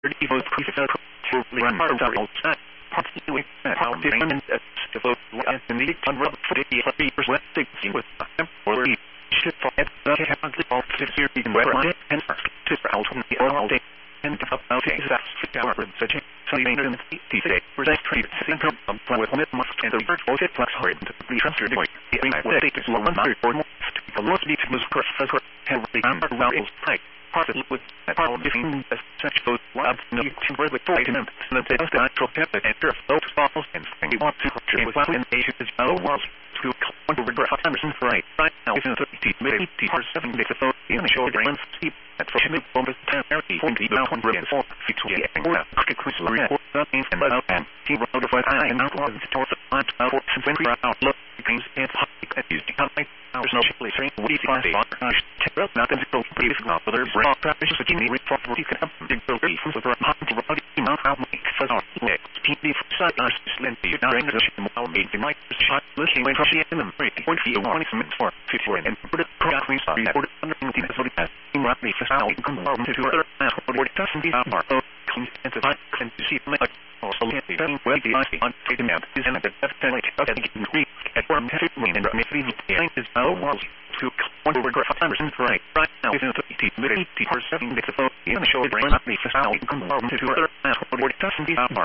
Both prefer to run outside. Partly how different to vote and the need to rub for the perspective with or should for the all to hear in where I and to out from the all day and about exact hour such so you know the day for that trade syndrome with must and the virtual flex hard to be transferred away the state is low under for most the most needs was professor have the number levels right possibly with all different such both labs no to work with and the natural habit and those falls and you want to with one nation is no was to come to regret Emerson right now is in the maybe for 7 days ago in the short range steep at for me on the 10:30 down 104 feet to get and quickly report nothing and he wrote of what I and was towards the plant for when we out look because it's hot used to come there's no place we find nothing so brief other broad practice to give report you can have big building from the hot to body not how many for our next PD for side us slenty during the small meeting might shot looking when she in the break point you want some for 54 and put it correctly sorry that under the sort of in roughly for how come to other what doesn't be our and to see my also the well the on treatment is in the definitely agree at one mean and maybe is now was to one over Emerson right now is in the for 7 days ago in the show brain not be for how come to other what doesn't be our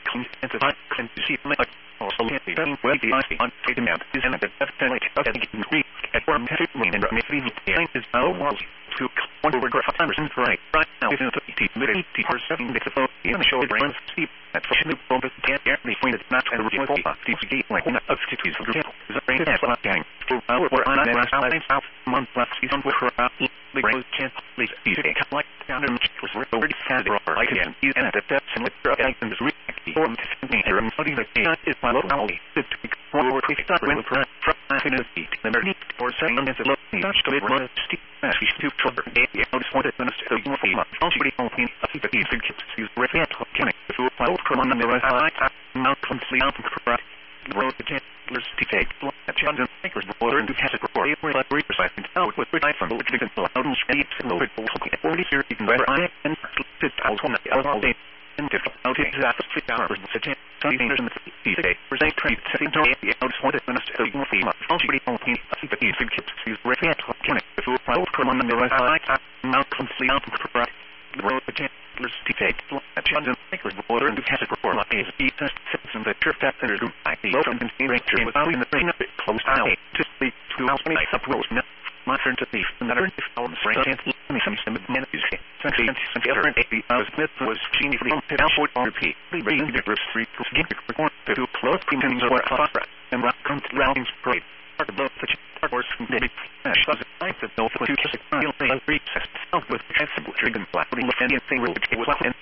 and to see my also the well the on treatment is in the definitely agree at one mean and maybe is now was to one over Emerson right now is in the for 7 days ago in the show brain steep at for the bomb can't between the not and the like of cities of the brain that's not gang for our on the south month last season with her the brain can't please see like down and was already sad or like again is at the depths and with her and is really formed to me here putting the can is my local to forward quick start with her from infinity the mercy or saying is a look touch to it was steep she to trouble I just wanted to understand the more somebody on me I think that these kids use reference can to follow from the rest not completely out correct the road to to take Johnson Baker's border into category but precise out with I from the chicken out and speed and over 40 years even better I and sit out on the all day and get out exactly 3 hours such as something in the day for they trade setting to the out wanted to understand the more somebody on me I think that these kids use reference can to follow from the rest not completely out correct the road to take Johnson Baker's border into category like a citizen that trip that under I the open ranger without in the brain of it close out to speak to house many suppose my turn to thief another if all the strange and some men is essentially and the other Smith was geniusly on to outward RP bringing the groups 3 to close premiums or phosphorus and rock comes rounding parade part of such horse from the shows the life of no for 2 kiss feel recess out with sensible dragon black and thing with it was and